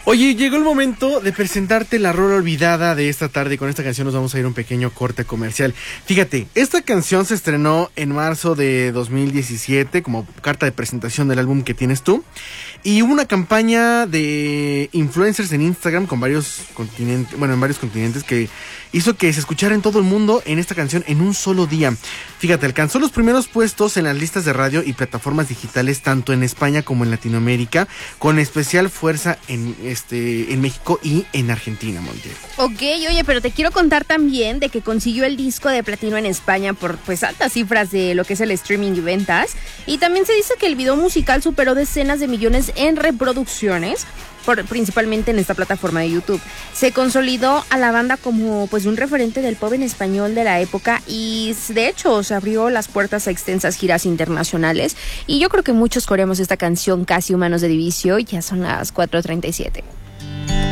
Oye, llegó el momento de presentarte la rola olvidada de esta tarde. Con esta canción nos vamos a ir a un pequeño corte comercial. Fíjate, esta canción se estrenó en marzo de 2017 como carta de presentación del álbum que tienes tú. Y hubo una campaña de influencers en Instagram con varios continentes, en varios continentes, que hizo que se escuchara en todo el mundo en esta canción en un solo día. Fíjate, alcanzó los primeros puestos en las listas de radio y plataformas digitales tanto en España como en Latinoamérica, con especial fuerza en México y en Argentina, Montiel. Ok, oye, pero te quiero contar también de que consiguió el disco de platino en España por altas cifras de lo que es el streaming y ventas. Y también se dice que el video musical superó decenas de millones en reproducciones, principalmente en esta plataforma de YouTube. Se consolidó a la banda como un referente del pop en español de la época y de hecho se abrió las puertas a extensas giras internacionales y yo creo que muchos coreamos esta canción, Casi Humanos de Divicio. Ya son las 4:37.